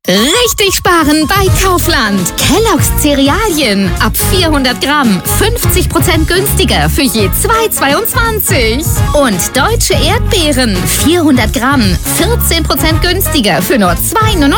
Richtig sparen bei Kaufland. Kellogg's Cerealien ab 400 Gramm 50% günstiger für je 2,22. Und Deutsche Erdbeeren 400 Gramm 14% günstiger für nur 2,99.